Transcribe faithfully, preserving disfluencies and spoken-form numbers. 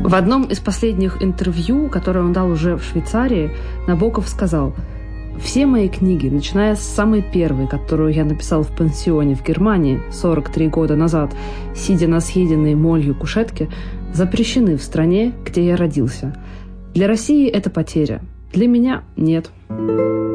В одном из последних интервью, которое он дал уже в Швейцарии, Набоков сказал: «Все мои книги, начиная с самой первой, которую я написал в пансионе в Германии сорок три года назад, сидя на съеденной молью кушетке, запрещены в стране, где я родился. Для России это потеря. Для меня нет».